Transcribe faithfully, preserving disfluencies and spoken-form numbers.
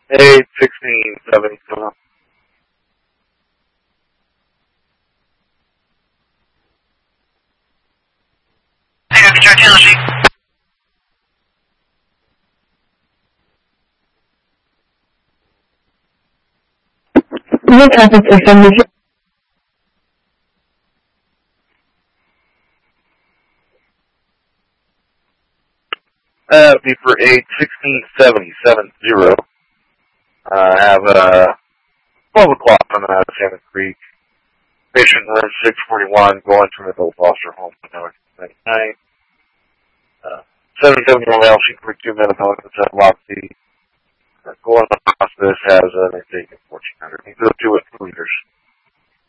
eight sixteen seventy. Hey, I'll get your tail sheet. New traffic is from the Uh, it'll be for eight sixteen seventy seven zero. Uh, have uh twelve o'clock coming out of Salmon Creek. Patient room six forty one, going to the foster home for ninety nine. Uh, seven seventy one L, she quick two minutes on the set Loxy. Uh, going to the hospice has an intake of fourteen hundred. He goes to it two liters.